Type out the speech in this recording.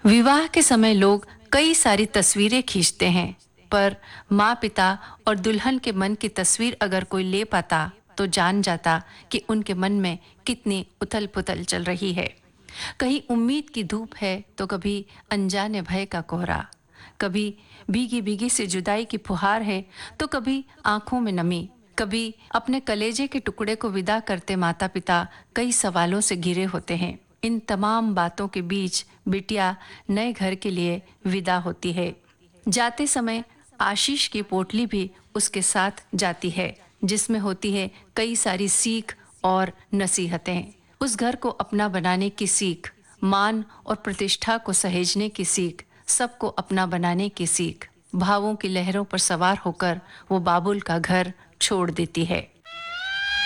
विवाह के समय लोग कई सारी तस्वीरें खींचते हैं, पर माँ पिता और दुल्हन के मन की तस्वीर अगर कोई ले पाता तो जान जाता कि उनके मन में कितनी उथल पुथल चल रही है। कहीं उम्मीद की धूप है तो कभी अनजाने भय का कोहरा, कभी भीगी भीगी से जुदाई की फुहार है तो कभी आंखों में नमी, कभी अपने कलेजे के टुकड़े को विदा करते माता पिता कई सवालों से घिरे होते हैं। इन तमाम बातों के बीच बिटिया नए घर के लिए विदा होती है। जाते समय आशीष की पोटली भी उसके साथ जाती है, जिसमें होती है कई सारी सीख और नसीहतें। उस घर को अपना बनाने की सीख, मान और प्रतिष्ठा को सहेजने की सीख, सबको अपना बनाने की सीख। भावों की लहरों पर सवार होकर वो बाबुल का घर छोड़ देती है।